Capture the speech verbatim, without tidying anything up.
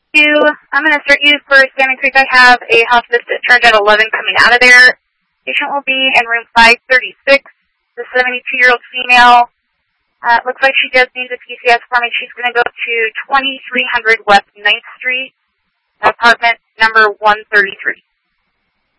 You, I'm going to start you for Salmon Creek. I have a hospice discharge at eleven coming out of there. Patient will be in room five thirty-six, the seventy-two-year-old female. Uh, it looks like she does need the P C S for me. She's going to go to twenty-three hundred West ninth Street, apartment number one thirty-three.